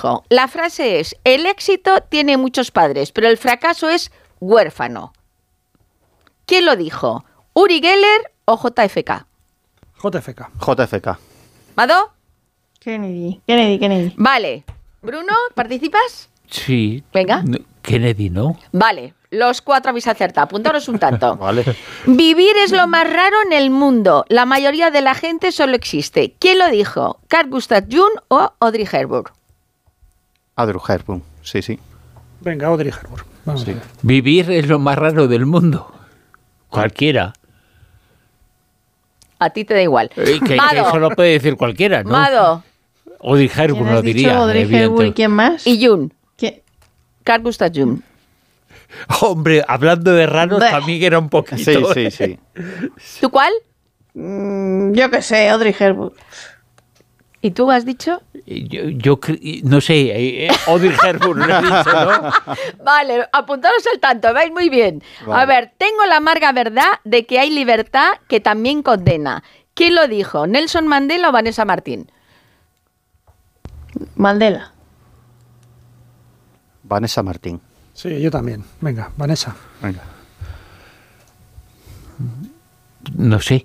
dijo? La frase es: el éxito tiene muchos padres, pero el fracaso es huérfano. ¿Quién lo dijo? ¿Uri Geller o JFK? JFK. ¿Mado? Kennedy. Vale. ¿Bruno, participas? Sí. Venga. No, Kennedy, ¿no? Vale. Los 4 habéis acertado. Apuntaros un tanto. Vale. Vivir es lo más raro en el mundo. La mayoría de la gente solo existe. ¿Quién lo dijo? ¿Carl Gustav Jung o Audrey Hepburn? Audrey Hepburn, sí. Venga, Audrey Hepburn. Vamos a ver. Vivir es lo más raro del mundo. Cualquiera. A ti te da igual. Que eso lo puede decir cualquiera, ¿no? Mado. Audrey Hepburn lo diría. Audrey Hepburn, ¿y quién más? Y Jung. ¿Quién? Carl Gustav Jung. Hombre, hablando de raros, también era un poquito. Sí. ¿Tú cuál? Yo qué sé, Audrey Hepburn. ¿Y tú has dicho? Yo no sé, Audrey Hepburn lo he dicho, ¿no? Vale, apuntaros al tanto, vais muy bien. Vale. A ver, tengo la amarga verdad de que hay libertad que también condena. ¿Quién lo dijo? ¿Nelson Mandela o Vanessa Martín? Mandela. Vanessa Martín. Sí, yo también. Venga, Vanessa. Venga. No sé.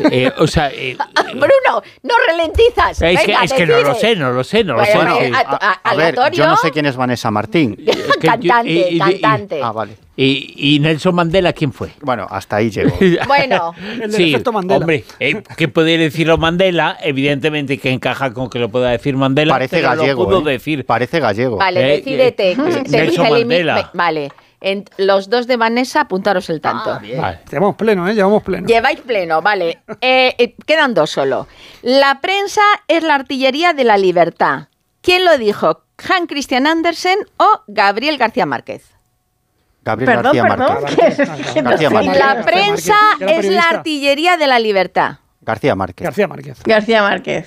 Bruno, no ralentizas. Venga, es que no lo sé. Bueno, Sí. A ver, yo no sé quién es Vanessa Martín. Cantante. Ah, vale. ¿Y Nelson Mandela quién fue? Bueno, hasta ahí llego. Bueno, El del efecto Mandela. Hombre, ¿qué puede decirlo Mandela? Evidentemente que encaja con que lo pueda decir Mandela. Parece pero gallego. Lo pudo decir. Parece gallego. vale, decídete. Nelson Mandela. Vale, los 2 de Vanessa, apuntaros el tanto. Vale. Llevamos pleno, ¿eh? Llevamos pleno. Lleváis pleno, vale. Quedan 2 solo. La prensa es la artillería de la libertad. ¿Quién lo dijo? ¿Hans Christian Andersen o Gabriel García Márquez? Gabriel García Márquez. García Márquez. La prensa que era es la periodista. artillería de la libertad. García Márquez. García Márquez. García Márquez.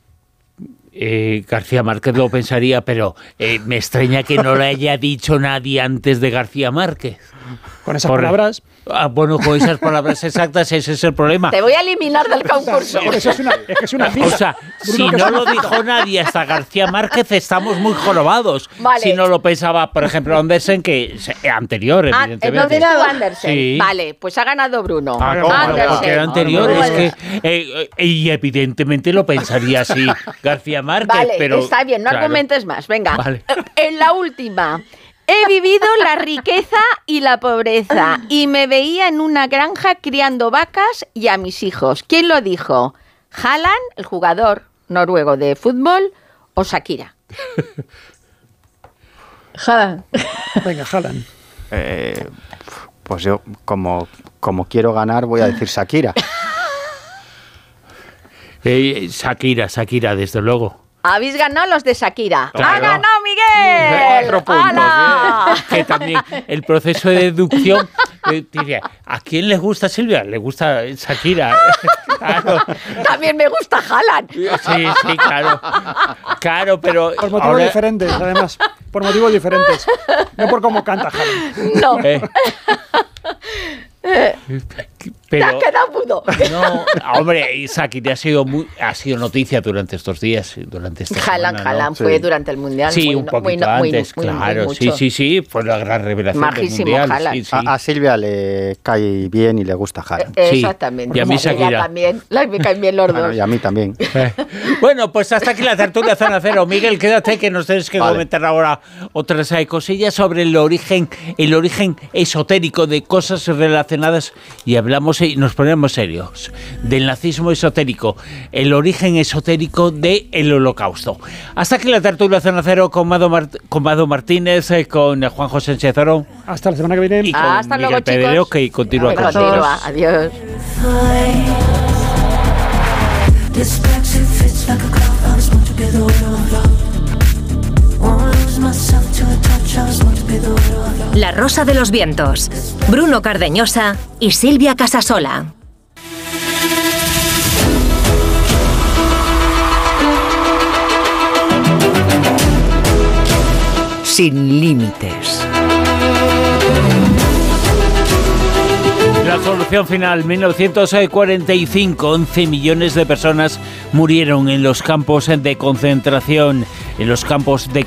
García Márquez lo pensaría, pero me extraña que no lo haya dicho nadie antes de García Márquez. Con esas palabras. Bueno, con esas palabras exactas, ese es el problema. Te voy a eliminar del concurso. Eso es una cita. O sea, si no lo dijo nadie hasta García Márquez, estamos muy jorobados. Vale. Si no lo pensaba, por ejemplo, Andersen, que es anterior, evidentemente. Entonces tú, Andersen. Sí. Vale, pues ha ganado Bruno. Porque era anterior, Bruno. es que... y evidentemente lo pensaría así García Márquez, Vale, pero... está bien, no claro. argumentes más. Venga, Vale. En la última. He vivido la riqueza y la pobreza y me veía en una granja criando vacas y a mis hijos. ¿Quién lo dijo? ¿Haaland, el jugador noruego de fútbol, o Shakira? Haaland. Venga, Haaland. Pues yo, como quiero ganar, voy a decir Shakira. Shakira, desde luego. Habéis ganado los de Shakira. Claro. ¡Ha ganado Miguel! 4 puntos. ¡Hala! Que también el proceso de deducción diría, ¿a quién le gusta Silvia? Le gusta Shakira. Claro. También me gusta Haaland. Sí, claro. Claro, pero Por motivos diferentes, además. Por motivos diferentes. No por cómo canta Haaland. No, te has pero quedado mudo. no, hombre, Shakira ha sido noticia durante estos días, durante esta semana, ¿no? Haaland fue durante el Mundial. Sí, muy, un poquito antes, claro. mucho. Sí, fue la gran revelación Majísimo del Mundial. Haaland. Sí. A Silvia le cae bien y le gusta Haaland. Sí. Exactamente. Y a mí Ella Shakira. también. Me caen bien los Bueno, dos. y a mí también. Bueno, pues hasta aquí la tertulia Zona Cero. Miguel, quédate que nos tienes que comentar ahora otras cosillas sobre el origen esotérico de cosas relacionadas, y hablamos y nos ponemos serios, del nazismo esotérico, el origen esotérico del Holocausto. Hasta aquí la tertulia Zona Cero con Mado Martínez, con Juan José Sánchez-Oro Hasta la semana que viene. y con Hasta Miguel luego, Pedrero, chicos. que continúa con Continúa. nosotros. Adiós. This backseat fits like a glove. I just want to be the winner of love. Won't lose myself to a touch. I just want to be the winner of love. La Rosa de los Vientos. Bruno Cardeñosa y Silvia Casasola. Sin límites. La solución final, 1945, 11 millones de personas murieron en los campos de concentración, en los campos de